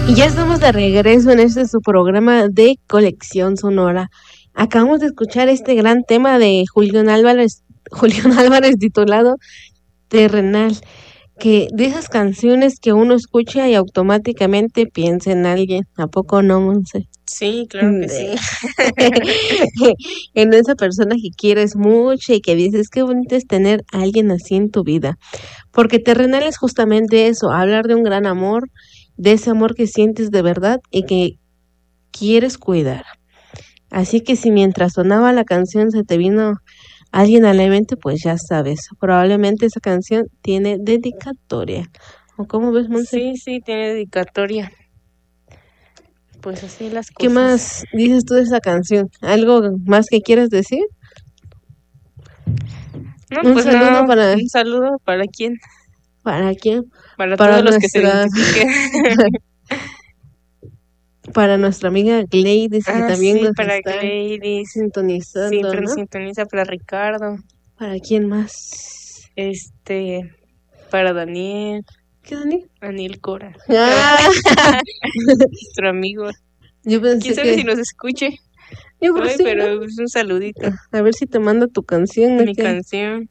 Y ya estamos de regreso en este su programa de Colección Sonora. Acabamos de escuchar este gran tema de Julián Álvarez titulado Terrenal, que de esas canciones que uno escucha y automáticamente piensa en alguien. ¿A poco no, Monse? Sí, claro que sí. En esa persona que quieres mucho y que dices qué bonito es tener a alguien así en tu vida. Porque terrenal es justamente eso, hablar de un gran amor, de ese amor que sientes de verdad y que quieres cuidar. Así que si mientras sonaba la canción se te vino alguien a la mente, pues ya sabes, probablemente esa canción tiene dedicatoria. ¿O cómo ves, Monse? Sí, tiene dedicatoria. Pues así las cosas. ¿Qué más dices tú de esa canción? ¿Algo más que quieras decir? No, un saludo para quién. ¿Para quién? Para todos los que se identifiquen. Para nuestra amiga Gladys, que también nos para está Gladys, sintonizando, siempre ¿no? sintoniza. Para Ricardo. ¿Para quién más? Para Daniel. ¿Qué, Daniel? Daniel Cora. Nuestro amigo. Yo pensé ¿Quién sabe si nos escuche? Yo creo pero ¿no? Es un saludito. A ver si te manda tu canción. Mi canción.